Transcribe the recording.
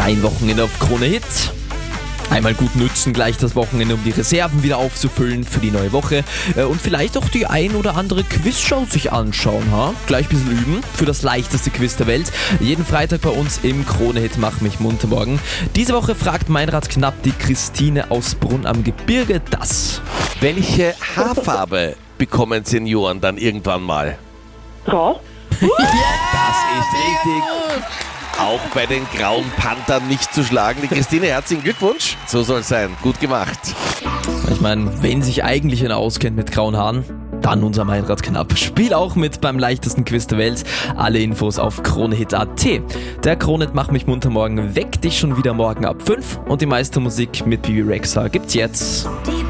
Dein Wochenende auf Krone Hit. Einmal gut nützen, gleich das Wochenende, um die Reserven wieder aufzufüllen für die neue Woche. Und vielleicht auch die ein oder andere Quizshow sich anschauen. Gleich ein bisschen üben für das leichteste Quiz der Welt. Jeden Freitag bei uns im Krone Hit Mach mich munter morgen. Diese Woche fragt Meinrad Knapp die Christine aus Brunn am Gebirge das. Welche Haarfarbe bekommen Senioren dann irgendwann mal? Grau? Das ist richtig. Auch bei den grauen Panthern nicht zu schlagen. Die Christine, herzlichen Glückwunsch. So soll es sein. Gut gemacht. Ich meine, wenn sich eigentlich einer auskennt mit grauen Haaren, dann unser Meinrad Knapp. Spiel auch mit beim leichtesten Quiz der Welt. Alle Infos auf kronehit.at. Der Krone Hit Mach mich munter morgen weckt dich schon wieder morgen ab 5 und die meiste Musik mit Bibi Rexha gibt's jetzt.